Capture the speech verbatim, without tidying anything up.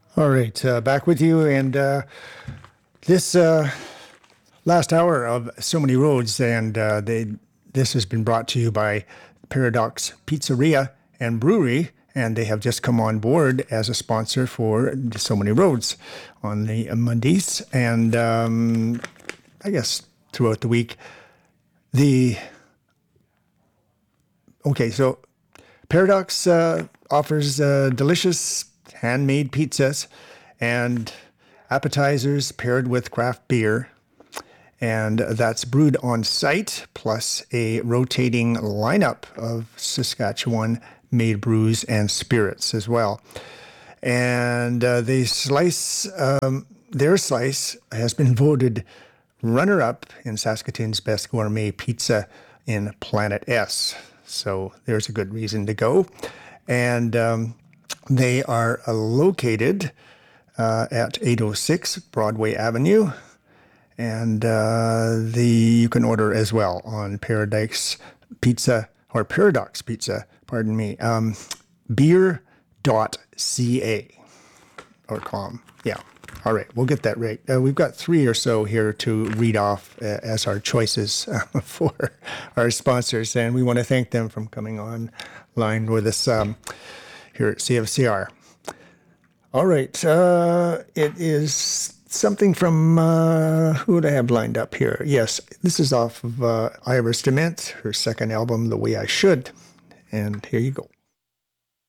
All right, uh, back with you. And uh, this uh, last hour of So Many Roads, and uh, they, this has been brought to you by Paradox Pizzeria and Brewery, and they have just come on board as a sponsor for So Many Roads on the Mondays, and um, I guess throughout the week. The okay, so Paradox uh, offers uh, delicious handmade pizzas and appetizers paired with craft beer. And that's brewed on site, plus a rotating lineup of Saskatchewan made brews and spirits as well. And uh, they slice, um, their slice has been voted runner-up in Saskatoon's best gourmet pizza in Planet S. So there's a good reason to go. And um, they are uh, located uh, at eight oh six Broadway Avenue. And uh, the you can order as well on Paradox Pizza, or Paradox Pizza, pardon me, um, beer dot c a or com. Yeah. All right, we'll get that right. Uh, we've got three or so here to read off uh, as our choices uh, for our sponsors, and we want to thank them for coming online with us um, here at C F C R. All right, uh, it is something from, uh, who do I have lined up here? Yes, this is off of uh, Iris DeMent, her second album, The Way I Should, and here you go.